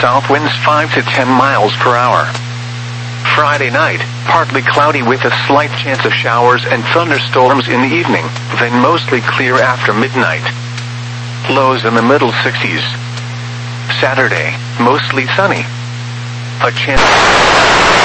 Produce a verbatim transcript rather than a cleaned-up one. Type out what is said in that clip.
south winds five to ten miles per hour. Friday night, partly cloudy with a slight chance of showers and thunderstorms in the evening, then mostly clear after midnight. Lows in the middle sixties. Saturday, mostly sunny. A chance